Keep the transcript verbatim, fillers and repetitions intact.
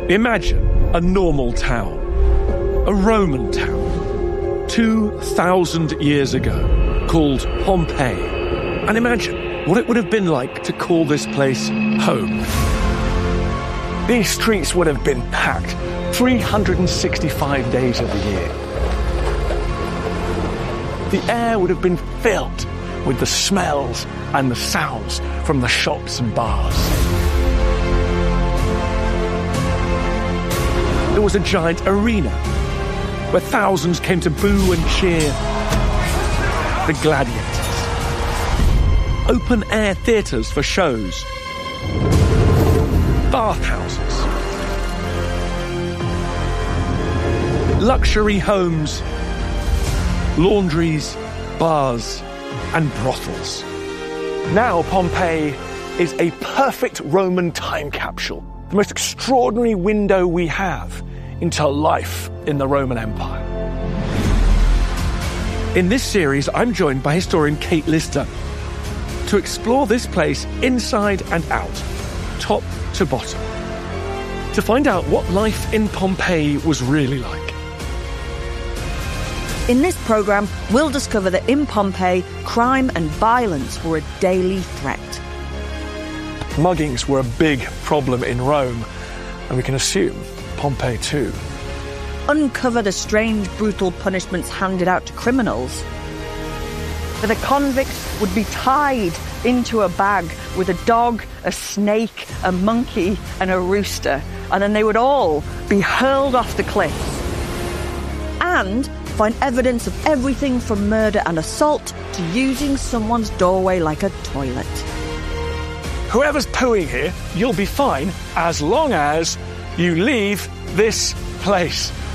Imagine a normal town, a Roman town, two thousand years ago, called Pompeii. And imagine what it would have been like to call this place home. These streets would have been packed three hundred sixty-five days of the year. The air would have been filled with the smells and the sounds from the shops and bars. There was a giant arena where thousands came to boo and cheer the gladiators. Open-air theatres for shows. Bathhouses. Luxury homes. Laundries, bars, and brothels. Now Pompeii is a perfect Roman time capsule, the most extraordinary window we have into life in the Roman Empire. In this series, I'm joined by historian Kate Lister to explore this place inside and out, top to bottom, to find out what life in Pompeii was really like. In this programme, we'll discover that in Pompeii, crime and violence were a daily threat. Muggings were a big problem in Rome, and we can assume Pompeii too. Uncover the strange, brutal punishments handed out to criminals. That the convicts would be tied into a bag with a dog, a snake, a monkey, and a rooster, and then they would all be hurled off the cliffs. And find evidence of everything from murder and assault to using someone's doorway like a toilet. Whoever's pooing here, you'll be fine as long as you leave this place.